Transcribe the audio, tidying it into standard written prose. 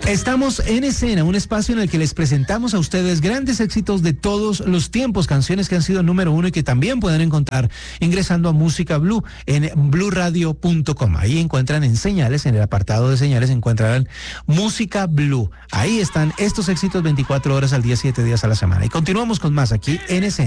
Estamos en escena, un espacio en el que les presentamos a ustedes grandes éxitos de todos los tiempos, canciones que han sido número uno y que también pueden encontrar ingresando a Música Blue en bluradio.com. Ahí encuentran en señales, en el apartado de señales encontrarán Música Blue. Ahí están estos éxitos 24 horas al día, 7 días a la semana. Y continuamos con más aquí en escena.